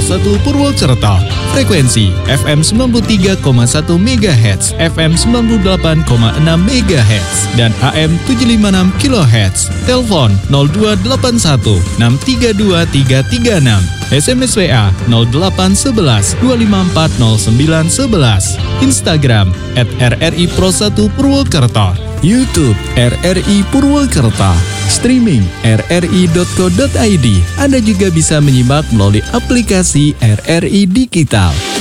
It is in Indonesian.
1 Purwokerto. Frekuensi FM 93,1 MHz, FM 98,6 MHz, dan AM 756 kHz. Telepon 0281 632 336. SMS WA 0811 254 0911. Instagram @RRI Pro 1 Purwokerto. YouTube RRI Purwokerto. Streaming rri.co.id. Anda juga bisa menyimak melalui aplikasi RRI Digital.